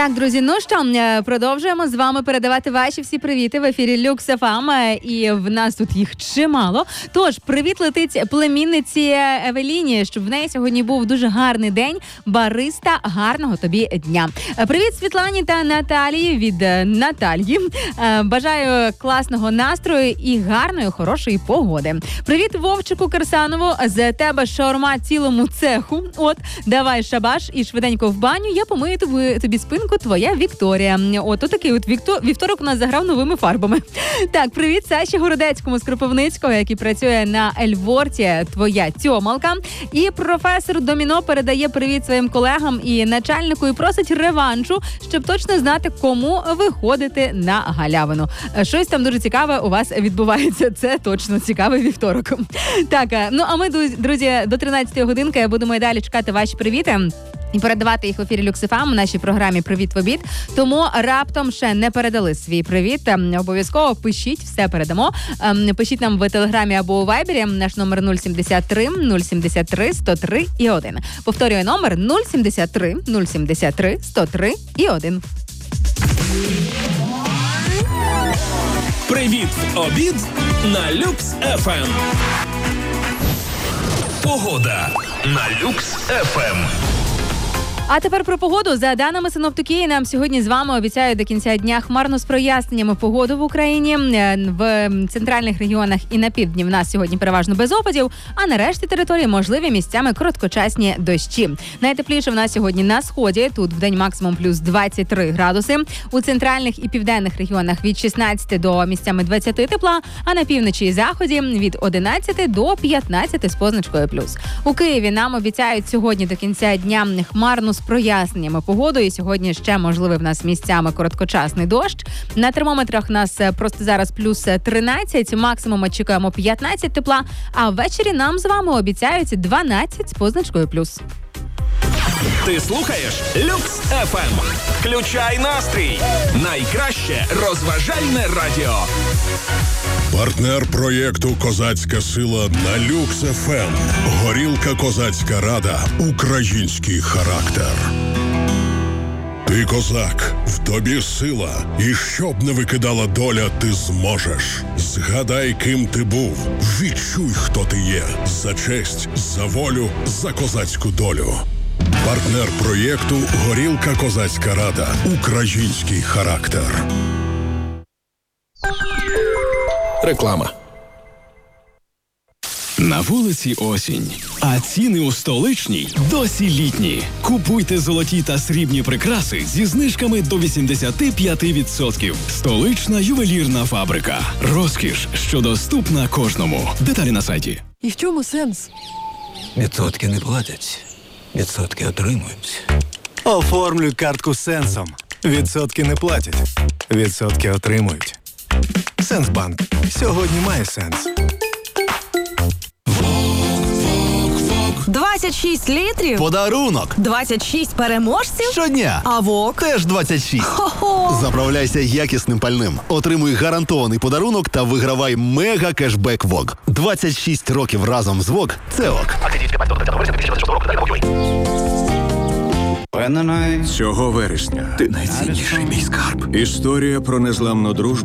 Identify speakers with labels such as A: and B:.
A: Так, друзі, ну що, продовжуємо з вами передавати ваші всі привіти в ефірі Lux FM, і в нас тут їх чимало. Тож, привіт летить племінниці Евеліні, щоб в неї сьогодні був дуже гарний день. Бариста, гарного тобі дня. Привіт Світлані та Наталії від Наталії. Бажаю класного настрою і гарної, хорошої погоди. Привіт Вовчику Кирсанову, з тебе шаурма цілому цеху. От, давай шабаш і швиденько в баню, я помию тобі спинку, твоя Вікторія. От, отакий от вівторок у нас заграв новими фарбами. Так, привіт Саші Городецькому з Кропивницького, який працює на Ельворті, твоя тьомалка. І професор Доміно передає привіт своїм колегам і начальнику і просить реваншу, щоб точно знати, кому виходити на галявину. Щось там дуже цікаве у вас відбувається. Це точно цікавий вівторок. Так, ну а ми, друзі, до 13-ї годинки будемо і далі чекати ваші привіти і передавати їх в ефірі Lux FM у нашій програмі «Привіт в обід». Тому раптом ще не передали свій привіт. Обов'язково пишіть, все передамо. Пишіть нам в Телеграмі або у Вайбері. Наш номер 073 073 103 і 1. Повторюю, номер 073 073 103 і 1.
B: Привіт в обід на Lux FM. Погода на Lux FM.
A: А тепер про погоду. За даними синоптикії, нам сьогодні з вами обіцяють до кінця дня хмарно з проясненнями погоду в Україні. В центральних регіонах і на півдні в нас сьогодні переважно без опадів, а на решті території можливі місцями короткочасні дощі. Найтепліше в нас сьогодні на сході. Тут вдень максимум плюс 23 градуси. У центральних і південних регіонах від 16 до місцями 20 тепла, а на півночі і заході від 11 до 15 з позначкою плюс. У Києві нам обіцяють сьогодні до кінця дня хмарну з проясненнями погоду, і сьогодні ще можливий в нас місцями короткочасний дощ. На термометрах у нас просто зараз плюс 13, максимум очікуємо 15 тепла, а ввечері нам з вами обіцяють 12 з позначкою плюс.
B: Ти слухаєш Lux FM. Включай настрій. Найкраще розважальне радіо.
C: Партнер проєкту «Козацька сила» на Lux FM. Горілка «Козацька рада». Український характер. Ти козак, в тобі сила. І щоб не викидала доля, ти зможеш. Згадай, ким ти був. Відчуй, хто ти є. За честь, за волю, за козацьку долю. Партнер проєкту «Горілка Козацька рада». Український характер.
B: Реклама.
D: На вулиці осінь, а ціни у столичній досі літні. Купуйте золоті та срібні прикраси зі знижками до 85%. Столична ювелірна фабрика. Розкіш, що доступна кожному. Деталі на сайті.
E: І в чому сенс?
F: Відсотки не платять, відсотки отримують.
G: Оформлюй картку з Сенсом. Відсотки не платять, відсотки отримують. Сенсбанк. Сьогодні має сенс.
E: 26 літрів?
G: Подарунок!
E: 26 переможців?
G: Щодня!
E: А ВОК?
G: Теж 26.
E: Хо-хо!
G: Заправляйся якісним пальним. Отримуй гарантований подарунок та вигравай мега-кешбек ВОК. 26 років разом з ВОК – це ОК.
H: Цього вересня ти найцінніший мій скарб. Історія про незламну дружбу